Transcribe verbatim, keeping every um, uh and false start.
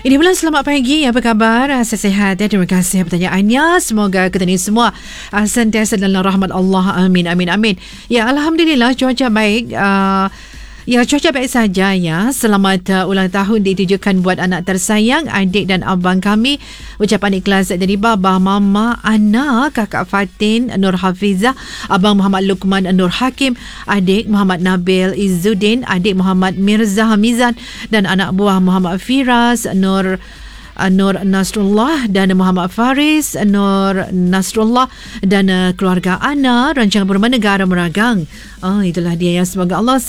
Ini bulan selamat pagi. Apa khabar? Saya sihat ya. Terima kasih pertanyaannya. Semoga kita ni semua uh, sentiasa dalam rahmat Allah. Amin, amin, amin. Ya, Alhamdulillah cuaca baik. Uh, Ya, cuaca baik saja ya. Selamat uh, ulang tahun ditujukan buat anak tersayang, adik dan abang kami. Ucapan ikhlas dari baba, mama, anak, kakak Fatin Nur Hafizah, abang Muhammad Luqman Nur Hakim, adik Muhammad Nabil Izzuddin, adik Muhammad Mirza Hamizan dan anak buah Muhammad Firas Nur Nur Nasrullah dan Muhammad Faris Nur Nasrullah dan uh, keluarga Ana rancangan Perumahan Negara Meragang. Oh, itulah dia yang semoga Allah